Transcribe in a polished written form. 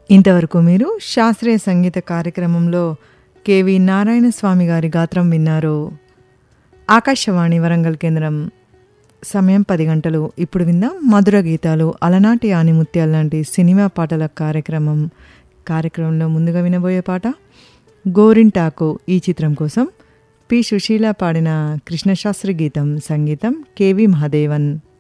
ఇంతవరకు మీరు శాస్త్రీయ సంగీత కార్యక్రమంలో కెవి నారాయణ స్వామి గారి గాత్రం విన్నారు. ఆకాశవాణి వరంగల్ కేంద్రం. సమయం 10 గంటలు. ఇప్పుడు విందాం మధుర గీతాలు, అలనాటి ఆనిముత్యాలు లాంటి సినిమా పాటల కార్యక్రమంలో ముందుగా వినబోయే పాట గోరింటాకు. ఈ చిత్రం కోసం పి. సుశీల పాడిన కృష్ణశాస్త్రి గీతం, సంగీతం కెవి మహాదేవన్.